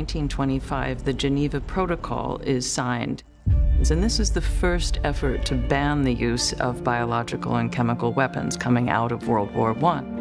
1925, the Geneva Protocol is signed. And this is the first effort to ban the use of biological and chemical weapons coming out of World War I.